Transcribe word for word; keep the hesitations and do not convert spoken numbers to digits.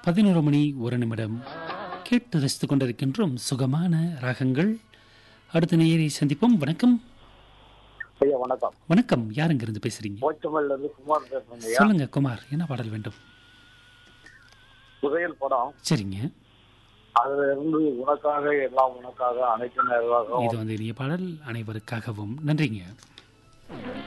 பதினொரு மணி ஒரு நிமிடம் கேட்டு ரசித்துக் கொண்டிருக்கின்றோம் சுகமான ராகங்கள். அடுத்த நேயரை சந்திப்போம். வணக்கம். ஐயா வணக்கம். வணக்கம். யாருங்க இருந்து பேசுறீங்க? போச்சமல்ல இருந்து குமார் பேசுறேங்க ஐயா. சொல்லுங்க குமார், என்ன பாடல் வேண்டும்? புதையல் படம். சரிங்க, அதுல இருந்து உனக்காக எல்லாம் உனக்காக அனைத்து நேரம் இது வந்து இனிய பாடல், அனைவருக்காகவும். நன்றிங்க.